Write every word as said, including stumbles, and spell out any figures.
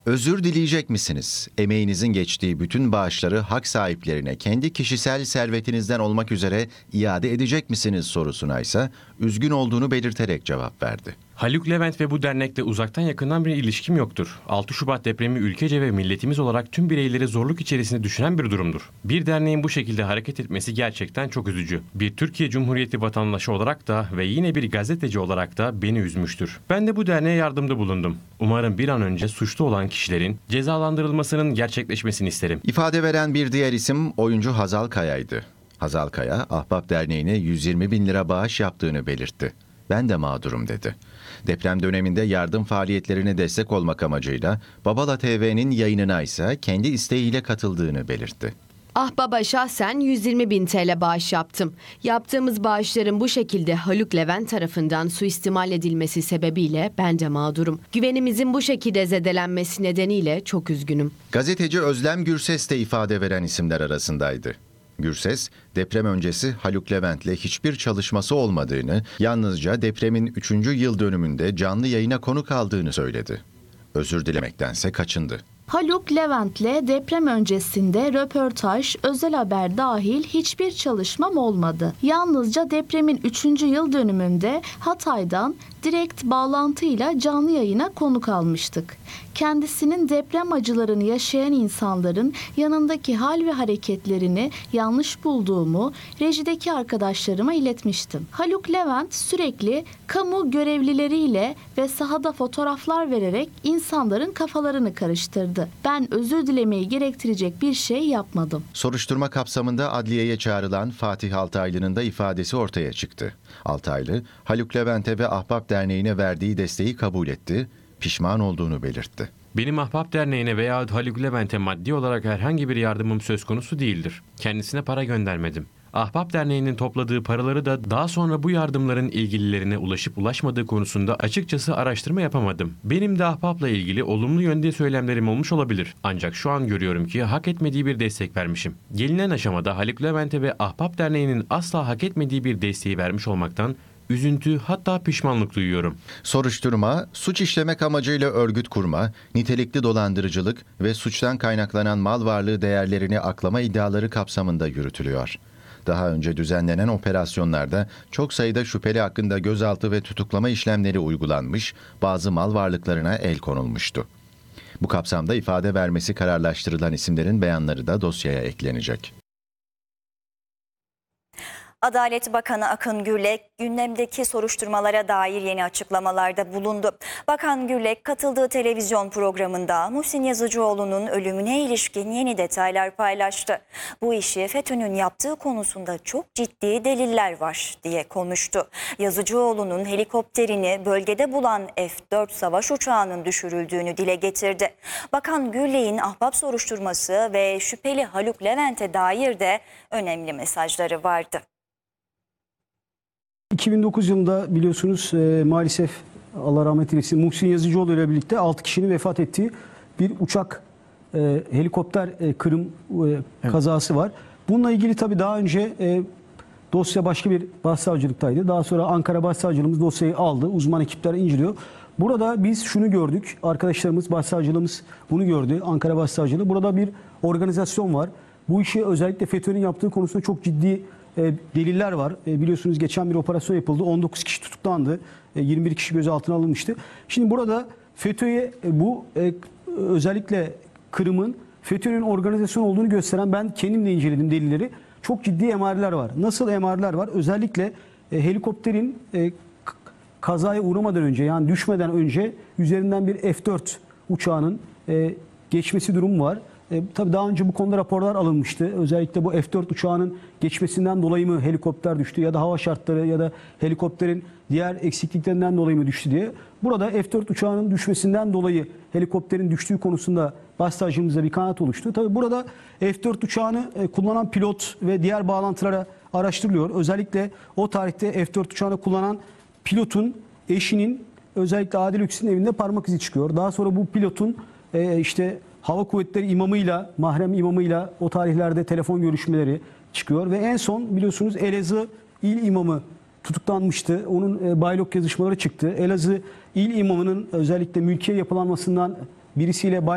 Özür dileyecek misiniz? Emeğinizin geçtiği bütün bağışları hak sahiplerine kendi kişisel servetinizden olmak üzere iade edecek misiniz sorusuna ise üzgün olduğunu belirterek cevap verdi. Haluk Levent ve bu dernekle uzaktan yakından bir ilişkim yoktur. altı Şubat depremi ülkece ve milletimiz olarak tüm bireyleri zorluk içerisinde düşüren bir durumdur. Bir derneğin bu şekilde hareket etmesi gerçekten çok üzücü. Bir Türkiye Cumhuriyeti vatandaşı olarak da ve yine bir gazeteci olarak da beni üzmüştür. Ben de bu derneğe yardımda bulundum. Umarım bir an önce suçlu olan kişilerin cezalandırılmasının gerçekleşmesini isterim. İfade veren bir diğer isim oyuncu Hazal Kaya'ydı. Hazal Kaya, Ahbap Derneği'ne yüz yirmi bin lira bağış yaptığını belirtti. Ben de mağdurum dedi. Deprem döneminde yardım faaliyetlerine destek olmak amacıyla Babala T V'nin yayınına ise kendi isteğiyle katıldığını belirtti. Ahbap'a şahsen yüz yirmi bin T L bağış yaptım. Yaptığımız bağışların bu şekilde Haluk Levent tarafından suistimal edilmesi sebebiyle ben de mağdurum. Güvenimizin bu şekilde zedelenmesi nedeniyle çok üzgünüm. Gazeteci Özlem Gürses de ifade veren isimler arasındaydı. Gürses, deprem öncesi Haluk Levent'le hiçbir çalışması olmadığını, yalnızca depremin üçüncü yıl dönümünde canlı yayına konuk aldığını söyledi. Özür dilemektense kaçındı. Haluk Levent'le deprem öncesinde röportaj, özel haber dahil hiçbir çalışmam olmadı. Yalnızca depremin üçüncü yıl dönümünde Hatay'dan direkt bağlantıyla canlı yayına konuk almıştık. Kendisinin deprem acılarını yaşayan insanların yanındaki hal ve hareketlerini yanlış bulduğumu rejideki arkadaşlarıma iletmiştim. Haluk Levent sürekli kamu görevlileriyle ve sahada fotoğraflar vererek insanların kafalarını karıştırdı. Ben özür dilemeyi gerektirecek bir şey yapmadım. Soruşturma kapsamında adliyeye çağrılan Fatih Altaylı'nın da ifadesi ortaya çıktı. Altaylı, Haluk Levent'e ve Ahbap Derneği'ne verdiği desteği kabul etti, pişman olduğunu belirtti. Benim Ahbap Derneği'ne veya Haluk Levent'e maddi olarak herhangi bir yardımım söz konusu değildir. Kendisine para göndermedim. Ahbap Derneği'nin topladığı paraları da daha sonra bu yardımların ilgililerine ulaşıp ulaşmadığı konusunda açıkçası araştırma yapamadım. Benim de Ahbap'la ilgili olumlu yönde söylemlerim olmuş olabilir. Ancak şu an görüyorum ki hak etmediği bir destek vermişim. Gelinen aşamada Haluk Levent'e ve Ahbap Derneği'nin asla hak etmediği bir desteği vermiş olmaktan üzüntü, hatta pişmanlık duyuyorum. Soruşturma, suç işlemek amacıyla örgüt kurma, nitelikli dolandırıcılık ve suçtan kaynaklanan mal varlığı değerlerini aklama iddiaları kapsamında yürütülüyor. Daha önce düzenlenen operasyonlarda çok sayıda şüpheli hakkında gözaltı ve tutuklama işlemleri uygulanmış, bazı mal varlıklarına el konulmuştu. Bu kapsamda ifade vermesi kararlaştırılan isimlerin beyanları da dosyaya eklenecek. Adalet Bakanı Akın Gürlek gündemdeki soruşturmalara dair yeni açıklamalarda bulundu. Bakan Gürlek katıldığı televizyon programında Muhsin Yazıcıoğlu'nun ölümüne ilişkin yeni detaylar paylaştı. Bu işi FETÖ'nün yaptığı konusunda çok ciddi deliller var diye konuştu. Yazıcıoğlu'nun helikopterini bölgede bulan F dört savaş uçağının düşürüldüğünü dile getirdi. Bakan Gürlek'in Ahbap soruşturması ve şüpheli Haluk Levent'e dair de önemli mesajları vardı. iki bin dokuz yılında biliyorsunuz e, maalesef Allah rahmet eylesin Muhsin Yazıcıoğlu ile birlikte altı kişinin vefat ettiği bir uçak e, helikopter e, kırım e, kazası var. Bununla ilgili tabii daha önce e, dosya başka bir başsavcılıktaydı. Daha sonra Ankara Başsavcılığımız dosyayı aldı. Uzman ekipler inceliyor. Burada biz şunu gördük. Arkadaşlarımız, başsavcılığımız bunu gördü. Ankara Başsavcılığı. Burada bir organizasyon var. Bu işi özellikle FETÖ'nün yaptığı konusunda çok ciddi E, deliller var. E, biliyorsunuz geçen bir operasyon yapıldı. on dokuz kişi tutuklandı. E, yirmi bir kişi gözaltına alınmıştı. Şimdi burada FETÖ'ye e, bu e, özellikle Kırım'ın FETÖ'nün organizasyon olduğunu gösteren, ben kendim de inceledim delilleri. Çok ciddi emareler var. Nasıl emareler var? Özellikle e, helikopterin e, kazaya uğramadan önce, yani düşmeden önce üzerinden bir F dört uçağının e, geçmesi durumu var. E, tabii daha önce bu konuda raporlar alınmıştı. Özellikle bu F dört uçağının geçmesinden dolayı mı helikopter düştü ya da hava şartları ya da helikopterin diğer eksikliklerinden dolayı mı düştü diye. Burada F dört uçağının düşmesinden dolayı helikopterin düştüğü konusunda başsavcımızda bir kanaat oluştu. Tabii burada F dört uçağını e, kullanan pilot ve diğer bağlantılara araştırılıyor. Özellikle o tarihte F dört uçağını kullanan pilotun eşinin özellikle Adil Öksüz'ün evinde parmak izi çıkıyor. Daha sonra bu pilotun e, işte Hava Kuvvetleri imamıyla, mahrem imamıyla o tarihlerde telefon görüşmeleri çıkıyor. Ve en son biliyorsunuz Elazığ İl İmamı tutuklanmıştı. Onun e, baylok yazışmaları çıktı. Elazığ İl İmamı'nın özellikle mülkiye yapılanmasından birisiyle